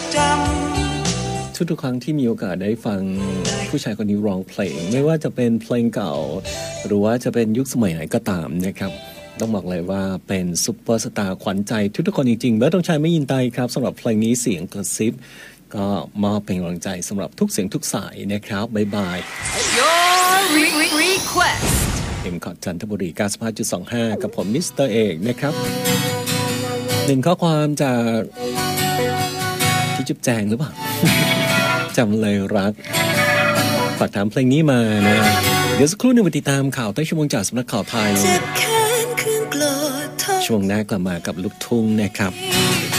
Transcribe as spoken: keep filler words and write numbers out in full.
ทุกๆครั้งที่มีโอกาสได้ฟังผู้ชายคนนี้ร้องเพลงไม่ว่าจะเป็นเพลงเก่าหรือว่าจะเป็นยุคสมัยไหนก็ตามนะครับต้องบอกเลยว่าเป็นซุปเปอร์สตาร์ขวัญใจทุกๆคนจริงๆเบิร์ดธงชัยไม่ยินไตครับสำหรับเพลงนี้เสียงกระซิบก็มอบเป็นกำลังใจสำหรับทุกเสียงทุกสายนะครับบ๊ายบาย Your request เอ็มคอร์ดจันทบุรี เก้าสิบห้าจุดสองห้า กับผมมิสเตอร์เอกนะครับหนึ่งข้อความจากที่จุ๊บแจงหรือเปล่า จำเลยรักฝากถามเพลงนี้มานะเดี๋ยวสักครู่หนึ่งไปติดตามข่าวใต้ชั่วโมงจากสำนักข่าวไทยช่วงหน้ากลับมากับลูกทุ่งนะครับ